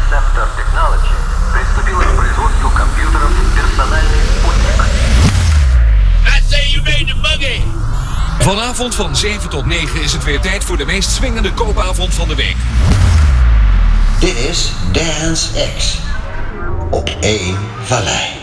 Scepter Technology приступила к производству компьютеров «Персональный спутник». I say you made the buggy! Vanavond van 7 tot 9 is het weer tijd voor de meest swingende koopavond van de week. Dit is Dance X op 1 Vallei.